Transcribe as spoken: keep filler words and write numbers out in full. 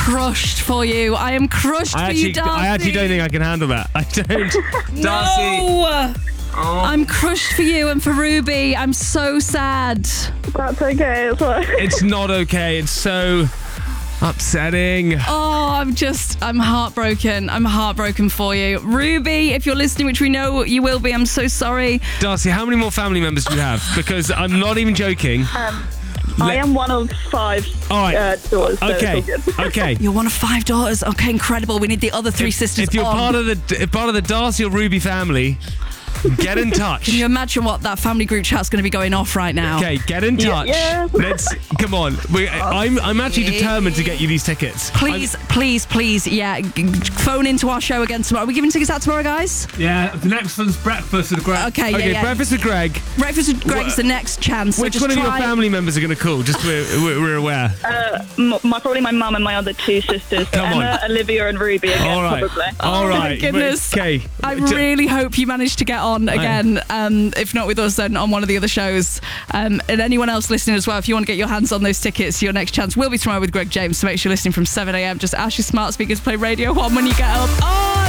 crushed for you. I am crushed I for actually, you, Darcy. I actually don't think I can handle that. I don't. Darcy. No! Oh. I'm crushed for you and for Ruby. I'm so sad. That's okay. It's fine. It's not okay. It's so upsetting. Oh, I'm just, I'm heartbroken. I'm heartbroken for you. Ruby, if you're listening, which we know you will be, I'm so sorry. Darcy, how many more family members do you have? Because I'm not even joking. Um, I am one of five All right. uh, daughters. So Okay. It's all good. Okay. You're one of five daughters. Okay, incredible. We need the other three If, sisters if you're on. part of the if part of the Darcy or Ruby family, get in touch. Can you imagine what that family group chat's going to be going off right now? Okay, get in touch. Yeah. Let's come on. We, I'm I'm actually determined to get you these tickets. Please, please, please, yeah, g- phone into our show again tomorrow. Are we giving tickets out tomorrow, guys? Yeah, the next one's breakfast with Greg. Okay, I'm, yeah, okay, yeah. breakfast with Greg. Breakfast with Greg is the next chance. So Which just one of your try- family members are going to call? Just so we're, we're, we're aware. Uh, m- my probably my mum and my other two sisters. So Come on. Emma, Olivia, and Ruby again. All right. Probably. All Oh, my right. goodness. Okay. I really hope you manage to get on again. Um, if not with us, then on one of the other shows. Um, and anyone else listening as well, if you want to get your hands on those tickets, your next chance will be tomorrow with Greg James. So make sure you're listening from seven a.m. Just ask your smart speakers to play Radio one when you get up. Oh!